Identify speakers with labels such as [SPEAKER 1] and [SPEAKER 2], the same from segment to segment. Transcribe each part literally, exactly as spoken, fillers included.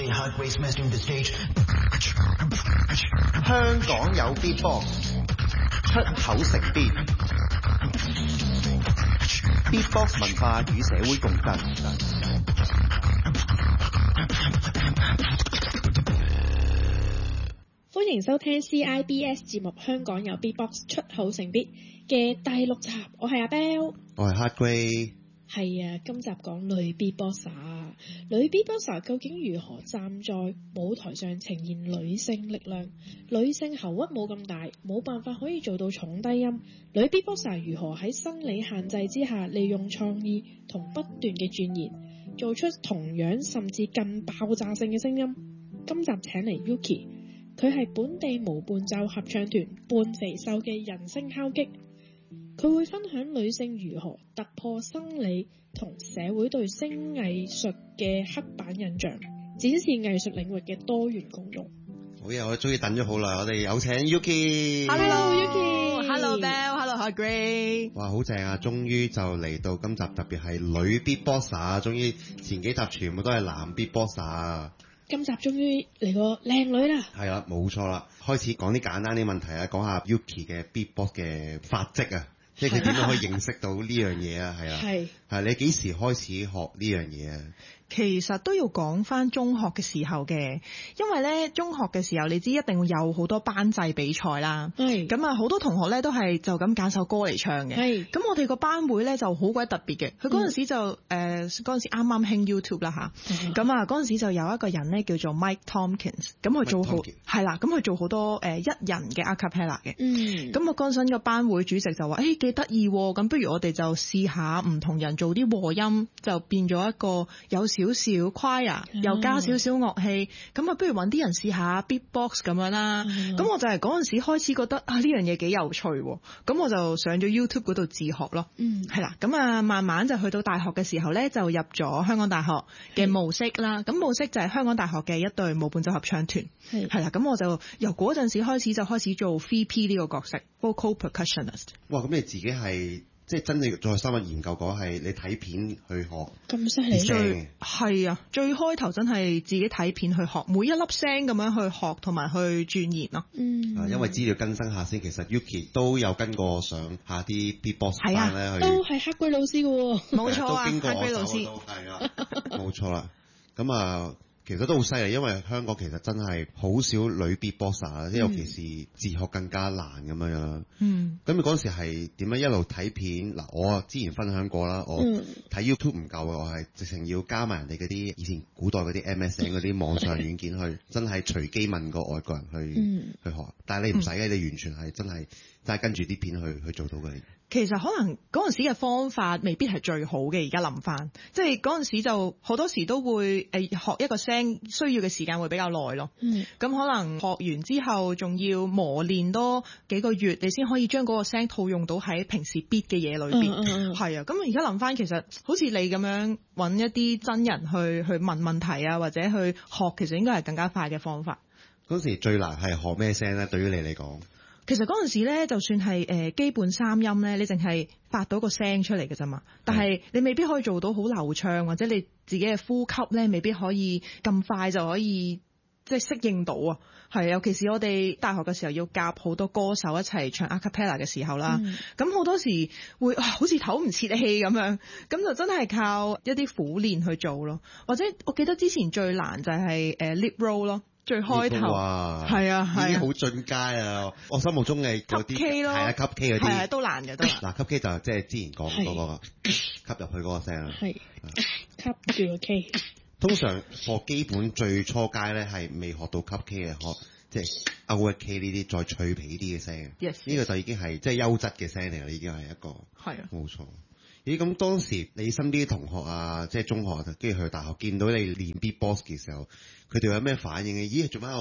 [SPEAKER 1] 香港有 Beatbox， 出口成邊 Beatbox 文化與社會共振。
[SPEAKER 2] 歡迎收聽 C I B S 節目《香港有 Beatbox 出口成邊》嘅第六集，我係阿 Bell，
[SPEAKER 1] 我係 Hardgrey。
[SPEAKER 2] 係啊，今集講女 Beatboxer， 女 Beatboxer 究竟如何站在舞台上呈現女性力量？女性喉屈冇咁大，冇辦法可以做到重低音。女 Beatboxer 如何喺生理限制之下，利用創意同不斷嘅鑽研，做出同樣甚至更爆炸性嘅聲音？今集請嚟 Yuki， 佢係本地無伴奏合唱團半肥瘦嘅人聲敲擊。佢會分享女性如何突破生理同社會對聲藝術嘅刻板印象，展示藝術領域嘅多元共融。
[SPEAKER 1] 好嘢，我終於等咗好耐，我哋有請 Yuki。Hello
[SPEAKER 2] Yuki，Hello
[SPEAKER 3] Bell，Hello Hardgrey。
[SPEAKER 1] 哇，好正啊！終於就嚟到今集，特別係女 Beatboxer，終於前幾集全部都係男 Beatboxer。
[SPEAKER 2] 今集終於嚟個靚女啦。
[SPEAKER 1] 係啦，冇錯啦，開始講啲簡單啲問題啊，講下 Yuki 嘅 Beatbox 嘅發跡啊。即係佢點樣可以認識到呢樣嘢啊？係啊，係係你幾時開始學呢樣嘢啊？
[SPEAKER 3] 其實都要講翻中學嘅時候嘅，因為咧中學嘅時候你知一定會有好多班際比賽啦。係咁啊，好多同學咧都係就咁揀首歌嚟唱嘅。係咁，我哋個班會咧就好鬼特別嘅。佢嗰陣時就誒嗰陣時啱啱興 YouTube 啦吓。咁啊嗰陣時就有一個人咧叫做 Mike Tompkins， 咁佢做好係啦，咁佢做好多誒、呃、一人嘅 acapella 嘅。嗯。咁啊嗰陣個班會主席就話：誒幾得意喎！咁不如我哋就試下唔同人做啲和音，就變咗一個有少少 choir， 又加少少樂器，咁啊不如揾啲人試下 beatbox 咁樣啦。咁、嗯、我就係嗰陣時開始覺得啊呢樣嘢幾有趣，咁我就上咗 YouTube 嗰度自學咯。嗯，係啦，咁啊慢慢就去到大學嘅時候咧，就入咗香港大學嘅模式啦。咁模式就係香港大學嘅一隊無伴奏合唱團。係係啦，咁我就由嗰陣時開始就開始做 V P 呢個角色 ，vocal percussionist。哇，
[SPEAKER 1] 咁你自己係？即係真正再深入研究過係你睇片去學
[SPEAKER 2] 咁犀利，
[SPEAKER 3] 最係啊！最開頭真係自己睇片去學，每一粒聲咁樣去學同埋去鑽研咯。嗯，
[SPEAKER 1] 啊，因為資料更新下先，其實 Yuki 都有跟過上下啲 Beatbox 班咧，去
[SPEAKER 2] 都係Hardgrey老師嘅喎，
[SPEAKER 3] 冇錯啊
[SPEAKER 1] ，Hardgrey
[SPEAKER 3] 老師
[SPEAKER 1] 係啊，冇錯啦。咁啊。其實都好犀利，因為香港其實真係好少女 Beatboxer，即係尤其是自學更加難咁樣樣。嗯。咁你嗰陣時係點樣一路睇片？嗱，我之前分享過啦，我睇 YouTube 唔夠嘅，我係直情要加埋人哋嗰啲以前古代嗰啲 M S N 嗰啲網上軟件去，真係隨機問個外國人去、嗯、去學。但係你唔使嘅，你完全係真係真係跟住啲片去去做到嘅。
[SPEAKER 3] 其實可能嗰陣時嘅方法未必係最好嘅，而家諗翻，即係嗰陣時就好多時都會誒學一個聲需要嘅時間會比較耐咯。嗯，咁可能學完之後仲要磨練多幾個月，你先可以將嗰個聲套用到喺平時 beat 嘅嘢裏邊。嗯嗯，係啊，咁而家諗翻，其實好似你咁樣揾一啲真人去去問問題啊，或者去學，其實應該係更加快嘅方法。
[SPEAKER 1] 嗰時最難係學咩聲咧？對於你嚟講？
[SPEAKER 3] 其實嗰陣時咧，就算係誒基本三音咧，你淨係發到個聲出嚟嘅啫嘛。但係你未必可以做到好流暢，或者你自己嘅呼吸咧，未必可以咁快就可以即係適應到啊。係，尤其是我哋大學嘅時候要夾好多歌手一齊唱 acapella 嘅時候啦。咁好、嗯、多時會好似唞唔切氣咁樣，咁就真係靠一啲苦練去做咯。或者我記得之前最難就係誒 lip roll 咯。最開頭係啊係啊，
[SPEAKER 1] 好進階啊！我心目中嘅嗰啲係啊，吸 K 嗰啲係啊
[SPEAKER 3] 都難嘅都。
[SPEAKER 1] 嗱，吸 K 就即係之前講嗰個吸入去嗰個聲啊，
[SPEAKER 2] 係吸住個 K。
[SPEAKER 1] 通常學基本最初階咧係未學到吸 K 嘅，學即係 out K 呢啲再脆皮啲嘅聲。Yes，呢個就已經係即係優質嘅聲嚟啦，已經係一個係啊，冇錯。咦，咁當時你身邊啲同學啊，即係中學跟住去大學，見到你練 Beatbox 嘅時候，佢哋有咩反應嘅？咦，做乜喺度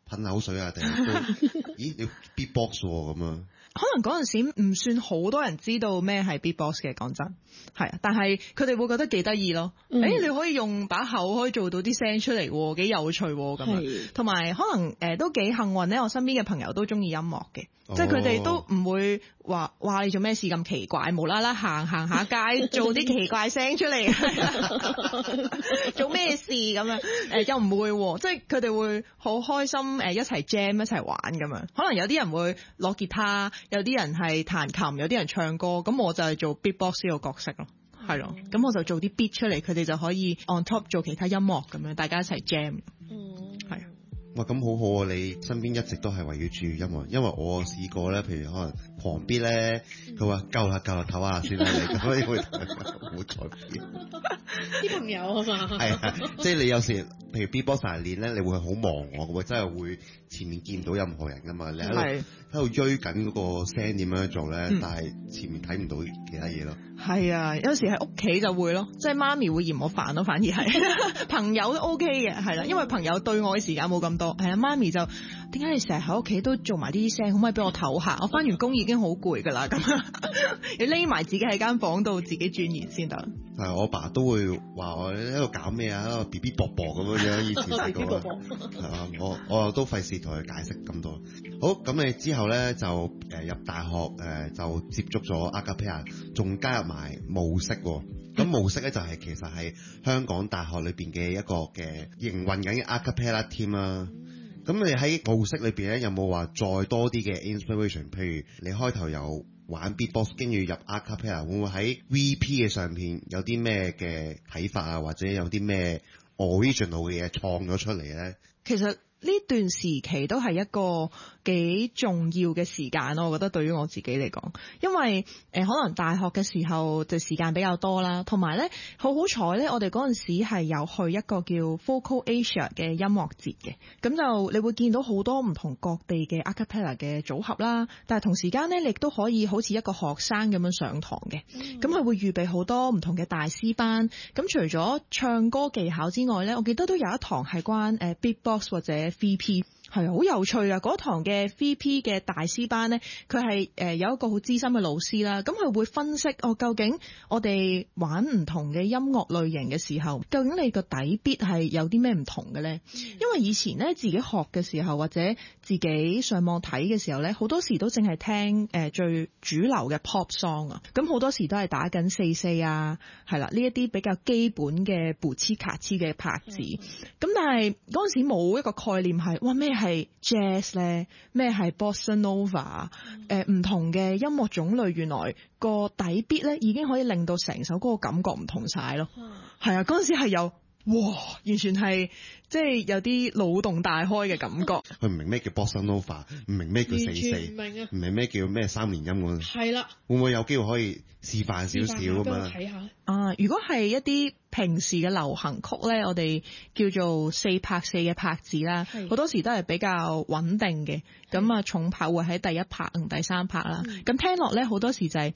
[SPEAKER 1] 噴口水啊，定係都咦要 beatbox 喎咁啊？
[SPEAKER 3] 可能嗰陣時唔算好多人知道咩係 beatbox 嘅，講真係啊，但係佢哋會覺得幾得意咯。誒、嗯欸，你可以用把口可以做到啲聲出嚟，幾有趣咁啊！同埋可能誒、呃、都幾幸運咧，我身邊嘅朋友都中意音樂嘅，哦、即係佢哋都唔會話哇你做咩事咁奇怪，無啦啦行行下街做啲奇怪聲出嚟，做咩事咁樣？誒、呃、又唔會，即係佢哋會好開心誒，一齊 jam 一齊玩咁樣。可能有啲人會攞吉他。有啲人係彈琴，有啲人唱歌，咁我就係做 beatbox 呢個角色咯，係咯、嗯，咁我就做啲 beat 出嚟，佢哋就可以 on top 做其他音樂咁樣，大家一齊 jam，嗯，係啊。
[SPEAKER 1] 哇，咁好好啊！你身邊一直都係圍繞住音樂，因為我試過咧，譬如可能狂 beat 咧，佢話夠啦夠啦，唞下先啦，你咁樣會好彩
[SPEAKER 2] 啲朋友啊嘛，
[SPEAKER 1] 係啊，即係你有時譬如 beatbox 練咧，你會好忙喎，會真係會前面見唔到任何人噶嘛，你喺度喺度追緊嗰個聲點樣做咧，嗯、但係前面睇唔到其他嘢咯。
[SPEAKER 3] 係啊，有時喺屋企就會咯，即係媽咪會嫌我煩咯，反而係朋友都 OK 嘅，係啦，因為朋友對我嘅時間冇咁多，係啊，媽咪就點解你成日喺屋企都做埋啲聲，可唔可以俾我唞下？我翻完工已經好攰噶啦，咁你匿埋自己喺間房度自己鑽研先得。
[SPEAKER 1] 係我爸都會話我喺度搞咩啊，喺度 B B 薄薄咁樣樣，以前細個係啊，我我都費事同佢解釋咁多。好，咁你之後咧就誒入大學誒就接觸咗 acapella，仲加入埋舞式喎。咁舞式咧就係其實係香港大學裏邊嘅一個嘅營運緊嘅 acapella team 啦。咁你喺舞式裏邊咧有冇話再多啲嘅 inspiration？ 譬如你開頭有玩 beatbox，跟住入 acapella，會唔會喺 V P 嘅上邊有啲咩嘅睇法啊，或者有啲咩 original 嘅嘢創咗出嚟咧？
[SPEAKER 3] 其實呢段時期都係一個幾重要嘅時間咯，我覺得對於我自己嚟講，因為誒、呃、可能大學嘅時候就時間比較多啦，同埋咧好好彩咧，我哋嗰陣時係有去一個叫 Vocal Asia 嘅音樂節嘅，咁就你會見到好多唔同各地嘅 acapella 嘅組合啦，但係同時間咧你亦都可以好似一個學生咁樣上堂嘅，咁佢、嗯、會預備好多唔同嘅大師班，咁除咗唱歌技巧之外咧，我記得都有一堂係關誒 beatbox 或者 V P。係好有趣啊！嗰堂嘅 V P 嘅大師班咧，佢係誒有一個好資深嘅老師啦。咁佢會分析哦，究竟我哋玩唔同嘅音樂類型嘅時候，究竟你個底 beat 係有啲咩唔同嘅咧？嗯、因為以前咧自己學嘅時候，或者自己上網睇嘅時候咧，好多時都淨係聽誒、呃、最主流嘅 pop song 啊。咁好多時都係打緊四四啊，係啦，呢一啲比較基本嘅布黐卡黐嘅拍子。咁、嗯、但係嗰陣時冇一個概念係哇咩係 jazz 咧，咩係 bossa nova，誒唔同嘅音樂種類，原來個底 beat 咧已經可以令到成首歌嘅感覺唔同晒咯。係啊，嗰陣時係有哇，完全係即係有啲腦洞大開嘅感覺。
[SPEAKER 1] 佢唔明咩叫 bossa nova， 唔明咩叫四四，
[SPEAKER 2] 唔明啊，
[SPEAKER 1] 唔明咩叫咩三連音咁。
[SPEAKER 2] 係啦，
[SPEAKER 1] 會唔會有機會可以示範少少咁樣？
[SPEAKER 2] 睇下
[SPEAKER 3] 啊，如果係一啲平時嘅流行曲咧，我哋叫做四拍四嘅拍子啦，好是多時都係比較穩定嘅。咁啊是，重拍會喺第一拍同第三拍啦。咁、嗯、聽落咧，好多時就係、是。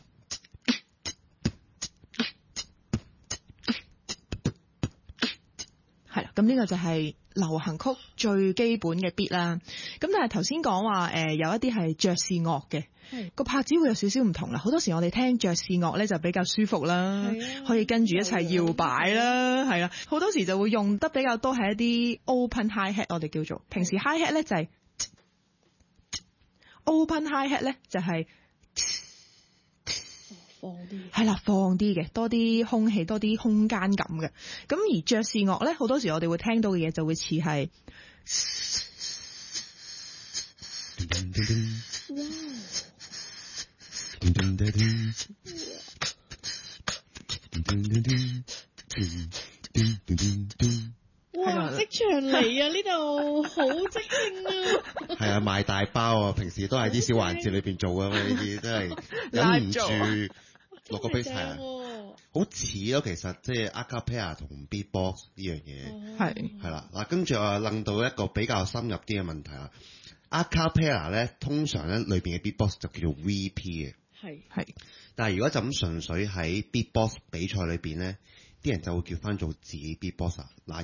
[SPEAKER 3] 係啦，咁呢個就係流行曲最基本嘅 beat 啦。咁但係頭先講話誒，有一啲係爵士樂嘅，個拍子會有少少唔同啦。好多時我哋聽爵士樂咧就比較舒服啦，的可以跟住一齊搖擺啦，係啦。好多時就會用得比較多係一啲 open high hat，我哋叫做平時 high hat 咧就係 open high hat 咧就係。
[SPEAKER 2] 放啲
[SPEAKER 3] 係啦，放啲嘅，多啲空氣，多啲空間感嘅。咁而爵士樂咧，好多時我哋會聽到嘅嘢就會似係，
[SPEAKER 2] 哇！即場嚟啊！呢度好即興啊！
[SPEAKER 1] 係啊，賣大包啊！平時都係啲小環節裏邊做啊嘛，呢啲真係忍唔住。落個 bass 係啊，好似咯，其實即係 acapella 同 beatbox 呢樣嘢係係啦嗱，跟住我諗到一個比較深入啲嘅問題啦。acapella 咧通常咧裏邊嘅 beatbox 就叫做 V P 嘅，係係，但係如果就咁純粹喺 beatbox 比賽裏邊咧，啲人就會叫翻做自己 beatboxer 嗱。